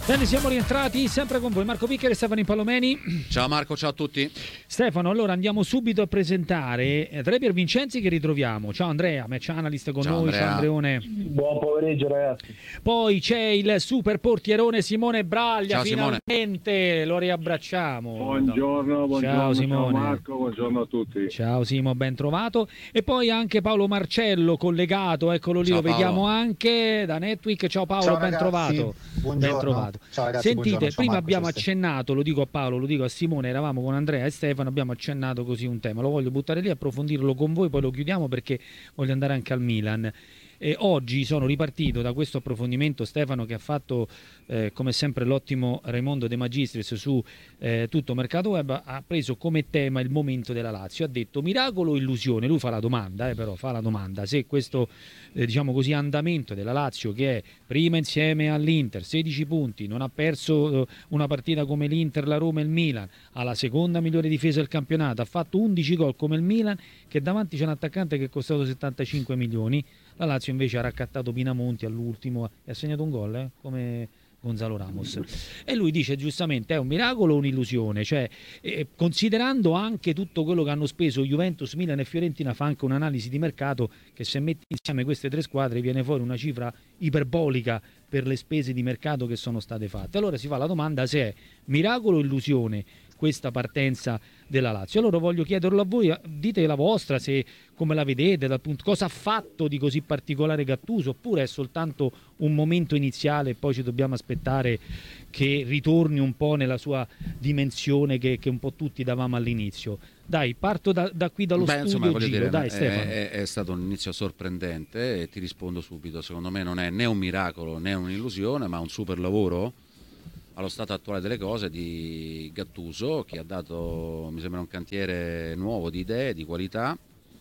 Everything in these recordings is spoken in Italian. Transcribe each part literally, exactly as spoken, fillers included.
Bene, siamo rientrati sempre con voi Marco Piccheri e Stefano Impallomeni. Ciao Marco, ciao a tutti. Stefano, allora andiamo subito a presentare Andrea Piervincenzi che ritroviamo. Ciao Andrea, match analyst con ciao, noi. Andrea. Ciao Andreone. Buon pomeriggio ragazzi. Poi c'è il super portierone Simone Braglia. Ciao, finalmente Simone. Lo riabbracciamo. Buongiorno, buongiorno. Ciao Simone. Ciao Marco, buongiorno a tutti. Ciao Simo, ben trovato. E poi anche Paolo Marcello collegato, eccolo lì, ciao, lo vediamo Paolo. anche da Netweek. Ciao Paolo, ciao, ben ragazzi. trovato. Buongiorno. Ben trovato. Ciao ragazzi, Sentite, buongiorno. Ciao, prima Marco, abbiamo ciao, accennato, lo dico a Paolo, lo dico a Simone, eravamo con Andrea e Stefano, abbiamo accennato così un tema, lo voglio buttare lì, approfondirlo con voi, poi lo chiudiamo perché voglio andare anche al Milan. E oggi sono ripartito da questo approfondimento, Stefano, che ha fatto eh, come sempre l'ottimo Raimondo De Magistris su eh, tutto Mercato Web, ha preso come tema il momento della Lazio, ha detto miracolo o illusione, lui fa la domanda, eh, però fa la domanda se questo eh, diciamo così andamento della Lazio, che è prima insieme all'Inter, sedici punti, non ha perso eh, una partita come l'Inter, la Roma e il Milan, ha la seconda migliore difesa del campionato, ha fatto undici gol come il Milan, che davanti c'è un attaccante che è costato settantacinque milioni. La Lazio invece ha raccattato Pinamonti all'ultimo e ha segnato un gol, eh, come Gonzalo Ramos. E lui dice giustamente è un miracolo o un'illusione? Cioè, eh, considerando anche tutto quello che hanno speso Juventus, Milan e Fiorentina, fa anche un'analisi di mercato che se metti insieme queste tre squadre viene fuori una cifra iperbolica per le spese di mercato che sono state fatte. Allora si fa la domanda se è miracolo o illusione questa partenza della Lazio. Allora voglio chiederlo a voi, dite la vostra, se come la vedete, dal punto, cosa ha fatto di così particolare Gattuso, oppure è soltanto un momento iniziale e poi ci dobbiamo aspettare che ritorni un po' nella sua dimensione che, che un po' tutti davamo all'inizio. Dai, parto da, da qui dallo Beh, studio, insomma, giro, dire, dai è, Stefano. È, è stato un inizio sorprendente e ti rispondo subito, secondo me non è né un miracolo né un'illusione, ma un super lavoro allo stato attuale delle cose di Gattuso, che ha dato, mi sembra, un cantiere nuovo di idee, di qualità.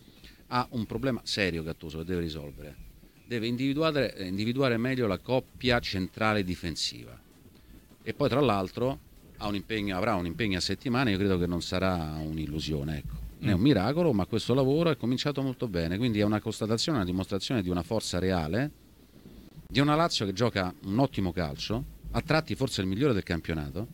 Ha un problema serio Gattuso che deve risolvere, deve individuare, individuare meglio la coppia centrale difensiva e poi tra l'altro ha un impegno, avrà un impegno a settimana. Io credo che non sarà un'illusione, ecco, non è un miracolo, ma questo lavoro è cominciato molto bene, quindi è una constatazione, una dimostrazione di una forza reale, di una Lazio che gioca un ottimo calcio, a tratti forse il migliore del campionato,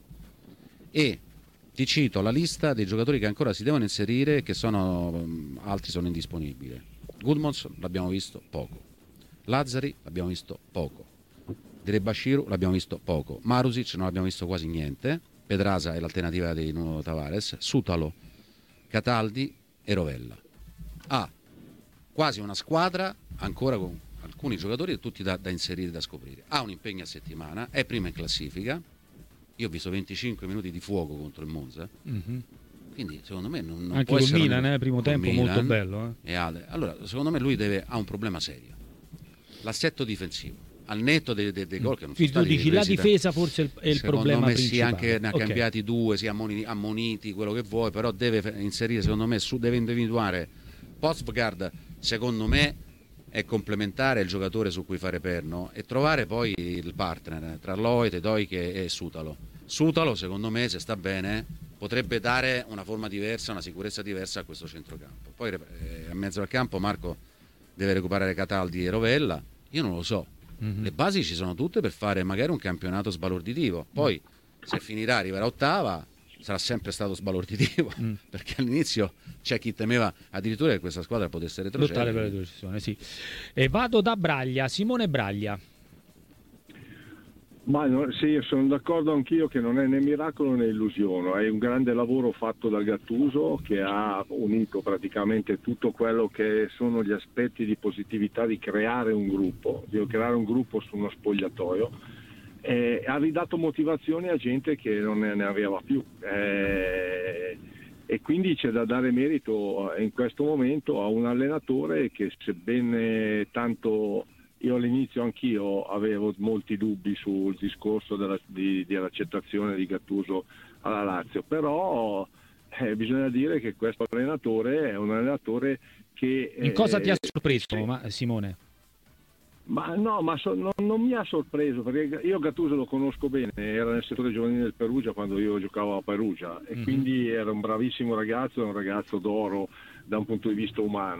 e ti cito la lista dei giocatori che ancora si devono inserire, che sono altri sono indisponibili. Gudmunds l'abbiamo visto poco, Lazzari l'abbiamo visto poco, Derebashiru l'abbiamo visto poco, Marusic non l'abbiamo visto quasi niente, Pedrasa è l'alternativa di Nuno Tavares, Sutalo, Cataldi e Rovella. Ha quasi una squadra ancora con alcuni giocatori tutti da, da inserire, da scoprire. Ha un impegno a settimana, è prima in classifica. Io ho visto venticinque minuti di fuoco contro il Monza, mm-hmm. Quindi secondo me non, non anche può col essere Milan, un, eh, primo tempo Milan, molto bello, eh. e Ale. Allora secondo me lui deve ha un problema serio, l'assetto difensivo, al netto dei, dei, dei gol che non sono stati. Tu dici la difesa forse è il secondo problema me principale. Sì, anche ne ha okay. cambiati due, si ammoniti, ammoniti, quello che vuoi, però deve inserire, secondo me, su, deve individuare. Postgard secondo me è complementare il giocatore su cui fare perno e trovare poi il partner tra Loit, Doike e Sutalo. Sutalo secondo me, se sta bene, potrebbe dare una forma diversa, una sicurezza diversa a questo centrocampo. Poi eh, a mezzo al campo Marco deve recuperare Cataldi e Rovella, io non lo so, mm-hmm. Le basi ci sono tutte per fare magari un campionato sbalorditivo, poi se finirà, arriverà ottava, sarà sempre stato sbalorditivo, mm. perché all'inizio c'è chi temeva addirittura che questa squadra potesse retrocedere. Lottare per la retrocessione, sì. E vado da Braglia, Simone Braglia. Ma no, sì, sono d'accordo anch'io che non è né miracolo né illusione, è un grande lavoro fatto da Gattuso che ha unito praticamente tutto quello che sono gli aspetti di positività di creare un gruppo, di creare un gruppo su uno spogliatoio. Eh, ha ridato motivazioni a gente che non ne, ne aveva più, eh, e quindi c'è da dare merito in questo momento a un allenatore che, sebbene tanto io all'inizio anch'io avevo molti dubbi sul discorso della, di, dell'accettazione di Gattuso alla Lazio, però eh, bisogna dire che questo allenatore è un allenatore che in cosa eh, ti ha sorpreso, sì. ma, Simone? Ma no, ma so, non, non mi ha sorpreso, perché io Gattuso lo conosco bene, era nel settore giovanile del Perugia quando io giocavo a Perugia, e mm-hmm. quindi era un bravissimo ragazzo, un ragazzo d'oro da un punto di vista umano,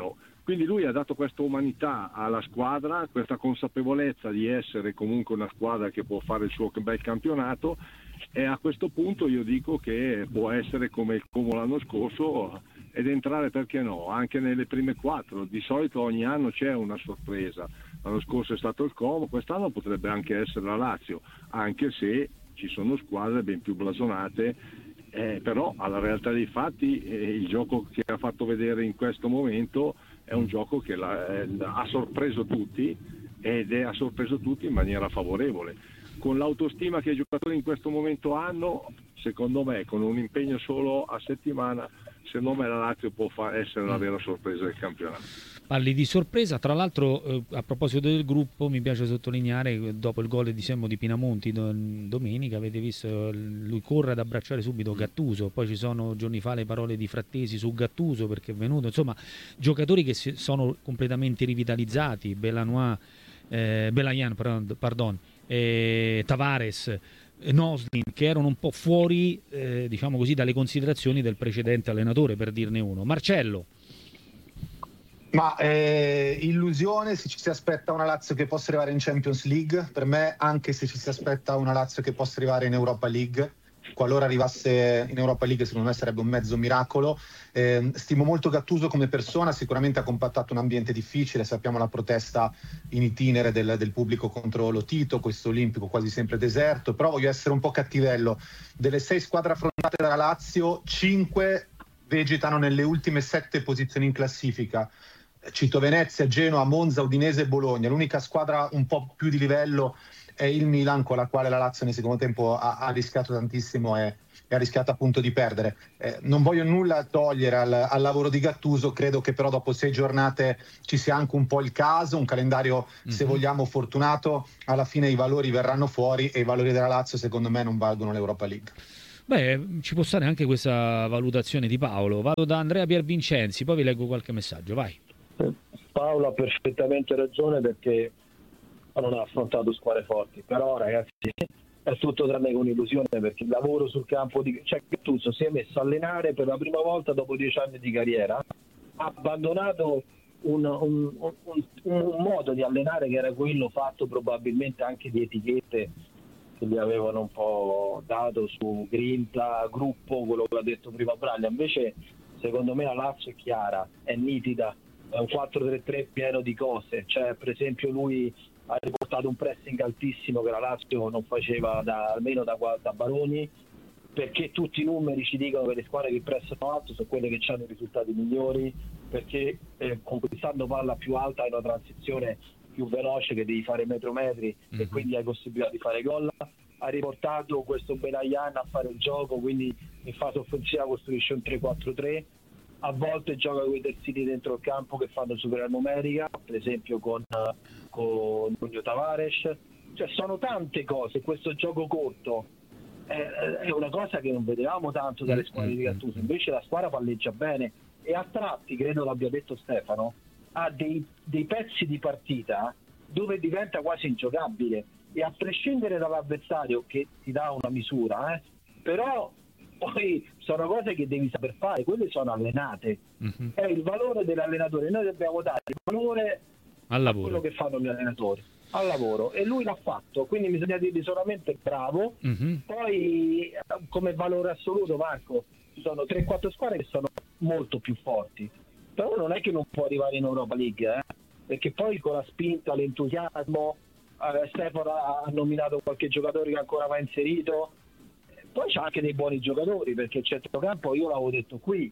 Quindi lui ha dato questa umanità alla squadra, questa consapevolezza di essere comunque una squadra che può fare il suo bel campionato, e a questo punto io dico che può essere come il Como l'anno scorso ed entrare, perché no, anche nelle prime quattro. Di solito ogni anno c'è una sorpresa, l'anno scorso è stato il Como, quest'anno potrebbe anche essere la Lazio, anche se ci sono squadre ben più blasonate, eh, però alla realtà dei fatti eh, il gioco che ha fatto vedere in questo momento è un gioco che la, eh, ha sorpreso tutti, ed è, ha sorpreso tutti in maniera favorevole. Con l'autostima che i giocatori in questo momento hanno, secondo me, con un impegno solo a settimana, secondo me la Lazio può fa- essere la vera sorpresa del campionato. Parli di sorpresa, tra l'altro eh, a proposito del gruppo mi piace sottolineare che dopo il gol di Semmo di Pinamonti do- domenica, avete visto, lui corre ad abbracciare subito Gattuso, poi ci sono giorni fa le parole di Frattesi su Gattuso perché è venuto, insomma giocatori che si- sono completamente rivitalizzati, Belanois, eh, Belayan, pardon, pardon eh, Tavares, eh, Noslin, che erano un po' fuori eh, diciamo così dalle considerazioni del precedente allenatore, per dirne uno. Marcello. Ma eh, illusione se ci si aspetta una Lazio che possa arrivare in Champions League, per me anche se ci si aspetta una Lazio che possa arrivare in Europa League, qualora arrivasse in Europa League secondo me sarebbe un mezzo miracolo. Eh, stimo molto Gattuso come persona, sicuramente ha compattato un ambiente difficile, sappiamo la protesta in itinere del, del pubblico contro lo Tito, questo olimpico quasi sempre deserto, però voglio essere un po' cattivello, delle sei squadre affrontate dalla Lazio, cinque vegetano nelle ultime sette posizioni in classifica. Cito Venezia, Genoa, Monza, Udinese e Bologna. L'unica squadra un po' più di livello è il Milan, con la quale la Lazio nel secondo tempo ha, ha rischiato tantissimo e, e ha rischiato appunto di perdere. Eh, non voglio nulla togliere al, al lavoro di Gattuso, credo che però dopo sei giornate ci sia anche un po' il caso, un calendario mm-hmm. se vogliamo fortunato, alla fine i valori verranno fuori e i valori della Lazio secondo me non valgono l'Europa League. Beh, ci può stare anche questa valutazione di Paolo. Vado da Andrea Piervincenzi, poi vi leggo qualche messaggio, vai. Paolo ha perfettamente ragione perché non ha affrontato squadre forti, però ragazzi è tutto tranne che un'illusione, perché il lavoro sul campo di cioè Gattuso si è messo a allenare per la prima volta dopo dieci anni di carriera, ha abbandonato un, un, un, un, un modo di allenare che era quello fatto probabilmente anche di etichette che gli avevano un po' dato su grinta, gruppo, quello che ha detto prima Braglia. Invece secondo me la Lazio è chiara, è nitida, è un quattro tre tre pieno di cose, cioè per esempio lui ha riportato un pressing altissimo che la Lazio non faceva da, almeno da, da Baroni, perché tutti i numeri ci dicono che le squadre che pressano alto sono quelle che hanno i risultati migliori, perché eh, conquistando palla più alta hai una transizione più veloce che devi fare metro metri mm-hmm. e quindi hai possibilità di fare gol. Ha riportato questo Belayan a fare il gioco, quindi in fase offensiva costruisce un tre quattro tre, a volte gioca con i terzini dentro il campo che fanno super numerica, per esempio con, con Nuno Tavares, cioè sono tante cose. Questo gioco corto è, è una cosa che non vedevamo tanto dalle squadre di Gattuso, invece la squadra palleggia bene e a tratti, credo l'abbia detto Stefano, ha dei, dei pezzi di partita dove diventa quasi ingiocabile, e a prescindere dall'avversario che ti dà una misura, eh, però poi sono cose che devi saper fare, quelle sono allenate. Mm-hmm. È il valore dell'allenatore, noi dobbiamo dare il valore al lavoro, a quello che fanno gli allenatori, al lavoro, e lui l'ha fatto, quindi bisogna dirgli solamente bravo. Mm-hmm. Poi come valore assoluto, Marco, ci sono tre quattro squadre che sono molto più forti, però non è che non può arrivare in Europa League, eh? Perché poi con la spinta, l'entusiasmo, eh, Stefano ha nominato qualche giocatore che ancora va inserito. Poi c'è anche dei buoni giocatori, perché il centrocampo, io l'avevo detto qui,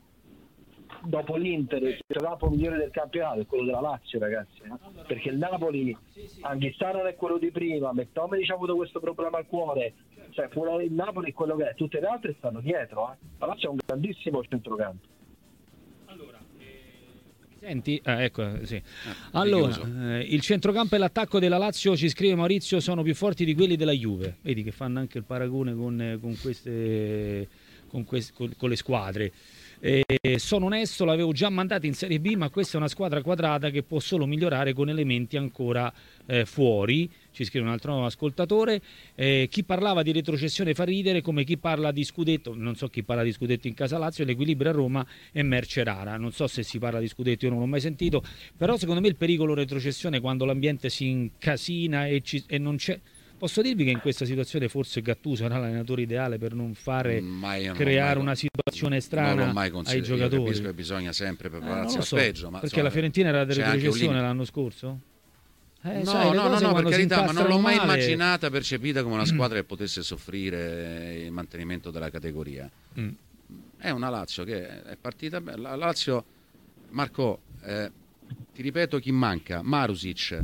dopo l'Inter il centrocampo migliore del campionato è quello della Lazio, ragazzi, eh? Perché il Napoli, Anghissà non è quello di prima, McTominay ha avuto questo problema al cuore, cioè il Napoli è quello che è, tutte le altre stanno dietro, eh? La Lazio è un grandissimo centrocampo. Senti, ah, ecco, sì. Allora, eh, il centrocampo e l'attacco della Lazio, ci scrive Maurizio, sono più forti di quelli della Juve. Vedi che fanno anche il paragone con, con queste con, queste, con, con le squadre. Eh, sono onesto, l'avevo già mandata in Serie B, ma questa è una squadra quadrata che può solo migliorare con elementi ancora eh, fuori. Ci scrive un altro nuovo ascoltatore. Eh, chi parlava di retrocessione fa ridere come chi parla di scudetto. Non so chi parla di scudetto in casa Lazio. L'equilibrio a Roma è merce rara. Non so se si parla di scudetto, io non l'ho mai sentito. Però secondo me il pericolo retrocessione, quando l'ambiente si incasina e, ci, e non c'è. Posso dirvi che in questa situazione forse Gattuso era l'allenatore ideale per non fare non creare mai, una situazione strana ai giocatori. Io capisco che bisogna sempre prepararsi eh, al so, peggio, ma perché insomma, la Fiorentina era di retrocessione l'anno scorso? Eh, no, sai, no, no, no, per carità, ma non l'ho mai male... immaginata, percepita come una squadra che potesse soffrire il mantenimento della categoria. Mm. È una Lazio che è partita bene. La Lazio, Marco, eh, ti ripeto chi manca, Marusic.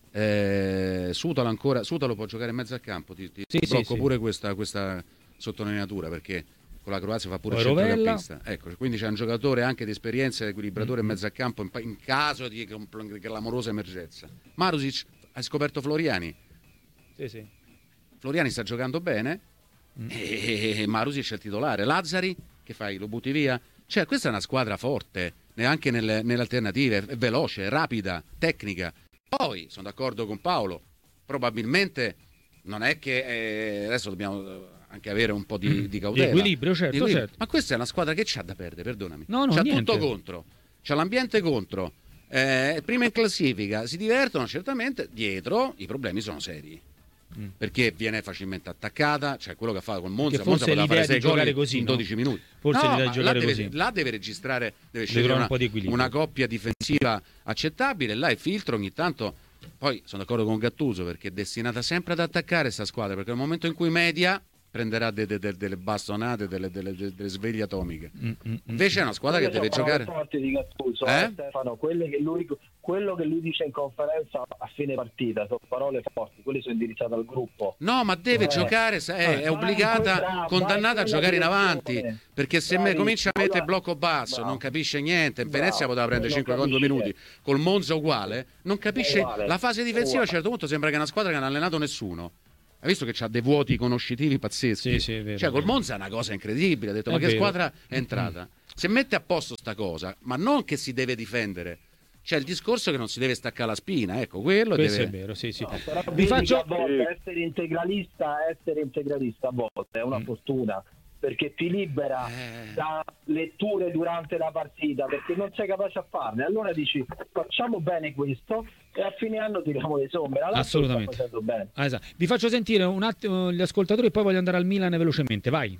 Eh, Sutalo ancora, Sutalo può giocare in mezzo al campo, ti, ti sì, blocco sì, pure sì. questa, questa sottolineatura, perché con la Croazia fa pure Poi centrocampista, ecco, quindi c'è un giocatore anche di esperienza, equilibratore mm-hmm. in mezzo al campo in, in caso di clamorosa emergenza. Marusic, hai scoperto Floriani? Sì, sì. Floriani sta giocando bene mm. e Marusic è il titolare. Lazzari, che fai? Lo butti via? Cioè, questa è una squadra forte, neanche nelle, nelle alternative, è veloce, è rapida, tecnica. Poi sono d'accordo con Paolo, probabilmente non è che eh, adesso dobbiamo anche avere un po' di, di cautela, di equilibrio, certo, di equilibrio. certo. Ma questa è una squadra che c'ha da perdere, perdonami. No, no, c'ha niente. tutto contro, c'ha l'ambiente contro, eh, prima in classifica, si divertono certamente, dietro i problemi sono seri. Mm. Perché viene facilmente attaccata, cioè quello che ha fatto con Monza, che forse Monza l'idea di giocare così in dodici no? minuti. Forse no, l'idea di giocare là deve, così. Là deve registrare, deve deve scegliere una, un po' di equilibrio. una coppia difensiva accettabile, là il filtro ogni tanto. Poi sono d'accordo con Gattuso perché è destinata sempre ad attaccare questa squadra, perché nel momento in cui media prenderà de, de, de, delle bastonate, delle, delle, delle sveglie atomiche. Mm, mm, Invece è una squadra che deve giocare. Forti di Gattuso, eh? eh, Stefano, quelle che lui, quello che lui dice in conferenza a fine partita sono parole forti, quelle sono indirizzate al gruppo. No, ma deve eh. giocare, è, è obbligata, bravo, condannata a giocare in avanti, perché se me comincia a mettere blocco basso, bravo. non capisce niente. In Venezia poteva prendere cinque con due minuti, col Monza uguale, non capisce. Uguale. La fase difensiva a un certo punto sembra che è una squadra che non ha allenato nessuno. Hai visto che c'ha dei vuoti conoscitivi pazzeschi? Sì, sì, è vero, cioè, col vero. Monza è una cosa incredibile. Ha detto, è ma che vero. squadra è entrata? Mm-hmm. Se mette a posto sta cosa, ma non che si deve difendere. C'è il discorso che non si deve staccare la spina, ecco, quello Questo deve... è vero, sì, sì. No, però Vi faccio... a volte essere integralista, essere integralista a volte è una mm. fortuna, perché ti libera eh. da letture durante la partita, perché non sei capace a farne. Allora dici, facciamo bene questo e a fine anno tiriamo le somme. La assolutamente. Sta facendo bene. Ah, esatto. Vi faccio sentire un attimo gli ascoltatori e poi voglio andare al Milan velocemente. Vai.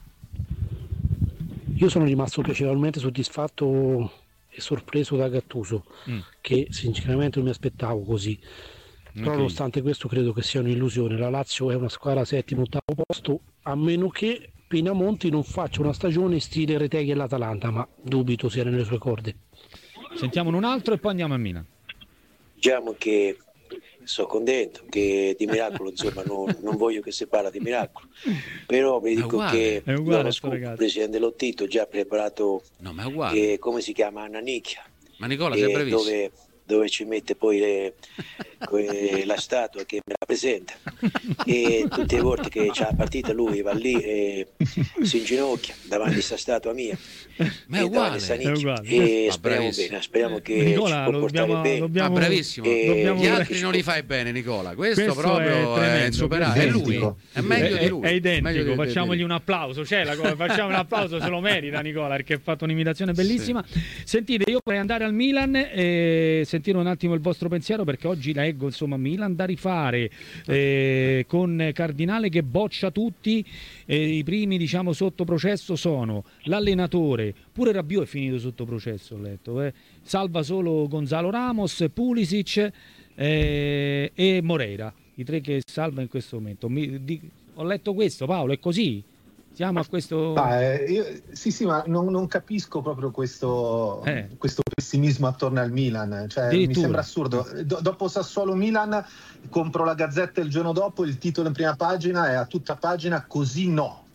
Io sono rimasto piacevolmente soddisfatto e sorpreso da Gattuso, mm. che sinceramente non mi aspettavo così. Però okay. nonostante questo credo che sia un'illusione. La Lazio è una squadra settimo, ottavo posto, a meno che Pinamonti non faccia una stagione stile Retegui e l'Atalanta, ma dubito sia nelle sue corde. Sentiamone un altro e poi andiamo a Milan. Diciamo che sono contento che di miracolo, insomma, non, non voglio che si parla di miracolo, però vi dico che il presidente Lottito già ha preparato, no, ma è uguale. Che, come si chiama, una nicchia, ma Nicola sei bravissimo, dove, dove ci mette poi le, la statua che me rappresenta, e tutte le volte che c'è la partita lui va lì e si inginocchia davanti a questa statua mia, ma è uguale, è uguale. E ma speriamo bene, speriamo che Nicola, ci può portare dobbiamo, bene. dobbiamo, ah, bravissimo, e dobbiamo... gli altri non li fai bene, Nicola, questo, questo proprio è, è insuperabile, è lui, è meglio è, di lui, è identico, di, facciamogli di, un applauso, c'è la cosa, facciamo un applauso, se lo merita Nicola perché ha fatto un'imitazione bellissima. Sì. Sentite, io vorrei andare al Milan e sentire un attimo il vostro pensiero, perché oggi leggo, insomma, Milan da rifare, eh, con Cardinale che boccia tutti, eh, i primi, diciamo, sotto processo sono l'allenatore, pure Rabiot è finito sotto processo, ho letto, eh. salva solo Gonzalo Ramos, Pulisic eh, e Moreira, i tre che salva in questo momento. Mi, di, ho letto questo, Paolo, è così? Siamo a questo... Ah, eh, io, sì, sì, ma non, non capisco proprio questo, eh. questo pessimismo attorno al Milan. Cioè, mi sembra assurdo. Do, dopo Sassuolo-Milan compro la Gazzetta il giorno dopo, il titolo in prima pagina è a tutta pagina, così no.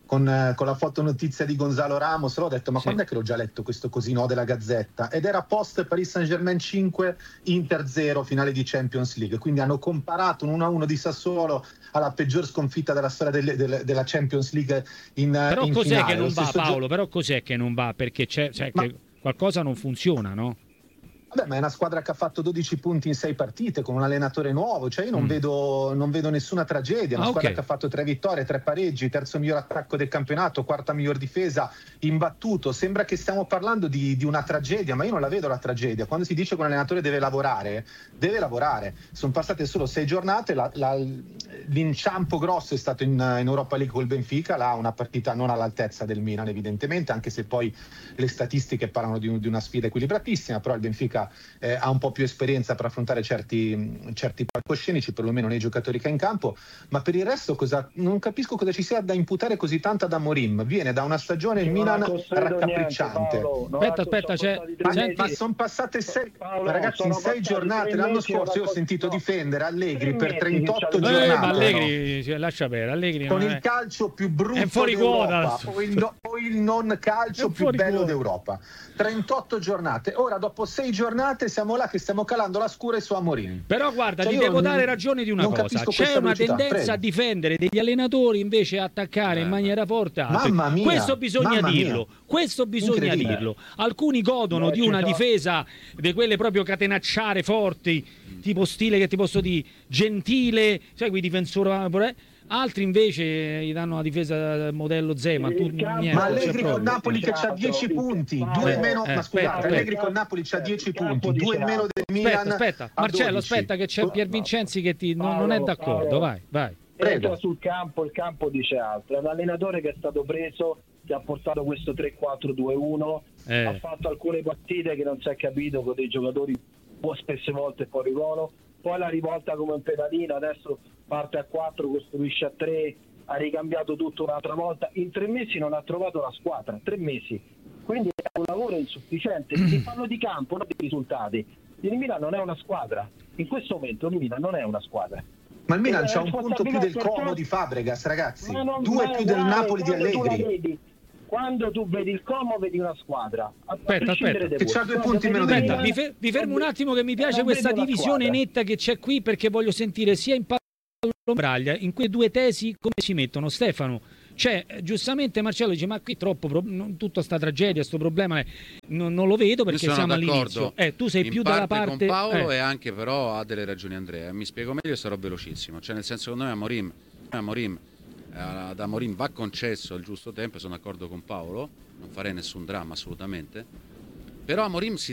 con, eh, con la fotonotizia di Gonzalo Ramos, l'ho detto ma Sì. quando è che l'ho già letto questo cosino della Gazzetta? Ed era post Paris Saint-Germain cinque, Inter zero, finale di Champions League, quindi hanno comparato un uno a uno di Sassuolo alla peggior sconfitta della storia del, del, della Champions League in, Però in cos'è finale. che non Lo va, stesso Paolo? gio- Però cos'è che non va? Perché c'è, cioè, Ma- che qualcosa non funziona, no? Vabbè, ma è una squadra che ha fatto dodici punti in sei partite con un allenatore nuovo, cioè io non, Mm. vedo, non vedo nessuna tragedia, una Ah, squadra ok. che ha fatto tre vittorie, tre pareggi, terzo miglior attacco del campionato, quarta miglior difesa, imbattuto. Sembra che stiamo parlando di, di una tragedia, ma io non la vedo la tragedia. Quando si dice che un allenatore deve lavorare, deve lavorare. Sono passate solo sei giornate, la- la- l'inciampo grosso è stato in, in Europa League col Benfica, là una partita non all'altezza del Milan evidentemente, anche se poi le statistiche parlano di, un- di una sfida equilibratissima, però il Benfica eh, ha un po' più esperienza per affrontare certi, certi palcoscenici, perlomeno nei giocatori che ha in campo, ma per il resto cosa, non capisco cosa ci sia da imputare così tanto ad Amorim. Viene da una stagione il Non Milan ha costruito raccapricciante. niente, Paolo, non Aspetta, ha- aspetta, sono c'è- passati tre Ma, Senti- mesi. ma sono passate sei, Paolo, ma ragazzi, in sono sei passati giornate. tre L'anno mesi, scorso io ho una- sentito no, difendere Allegri tre per mesi che trentotto c'ha- Eh, giornate. ma Allegri, cioè, lascia perdere, Allegri Con non il è... calcio più brutto È fuori d'Europa, quota. o il, no- o il non calcio È più fuori bello quota. d'Europa. trentotto giornate. Ora, dopo sei giornate, siamo là che stiamo calando la scura su Amorim. Però guarda, Cioè, ti io devo non- dare ragione di una non cosa. capisco C'è questa una velocità. tendenza Prego. a difendere degli allenatori invece a attaccare Eh, in maniera forte altri. Mamma mia, Questo bisogna mamma mia. dirlo. Questo bisogna Incredibile. dirlo. Alcuni godono Beh, di ci una sono- difesa di quelle proprio catenacciare forti, tipo stile che ti posso dire, gentile, sai quei difensori, altri invece gli danno una difesa modello Zeman, tu Il campo- niente, Ma c'è Allegri proprio. con Napoli che c'ha dieci punti, due in meno, Eh, ma scusate, aspetta, Allegri aspetta. con Napoli c'ha dieci Il campo punti, due in dice meno del Milan. Aspetta, aspetta, a Marcello, dodici. aspetta che c'è Oh, Pier Vincenzi che ti, non, non è Paolo, d'accordo, Paolo. vai, vai. Prego. Entra sul campo, il campo dice altro. È un allenatore che è stato preso, che ha portato questo tre quattro due uno, Eh. ha fatto alcune partite che non si è capito con dei giocatori un po' spesse volte fuori ruolo, poi la rivolta come un pedalino, adesso parte a quattro, costruisce a tre, ha ricambiato tutto un'altra volta. In tre mesi non ha trovato una squadra, tre mesi. Quindi è un lavoro insufficiente. Si parlo di campo, non di risultati. Il Milan non è una squadra. In questo momento il Milan non è una squadra. Ma il Milan Eh, c'ha un punto più del responsabilità Como per di Fabregas, ragazzi. Ma non- Due ma più del guarda, Napoli di quando tu la Allegri. vedi- Quando tu vedi il Como vedi una squadra. A- a Aspetta, prescindere aspetta. dai Che c'ha voti. due punti in meno Quando del vedi Aspetta, il vi, Milan, fe- vi fermo un attimo che mi piace non questa vedi una divisione squadra. netta che c'è qui perché voglio sentire sia in Braglia, in quelle due tesi come si mettono. Stefano, cioè, giustamente Marcello dice ma qui troppo, pro- non, tutta sta tragedia, sto problema è- non, non lo vedo perché Io sono siamo all'inizio. d'accordo Eh, tu sei in più dalla parte parte... con Paolo eh. e anche però ha delle ragioni Andrea. Mi spiego meglio e sarò velocissimo. Cioè nel senso, secondo me Amorim, Amorim eh, ad Amorim va concesso il giusto tempo, sono d'accordo con Paolo, non farei nessun dramma assolutamente. Però Amorim si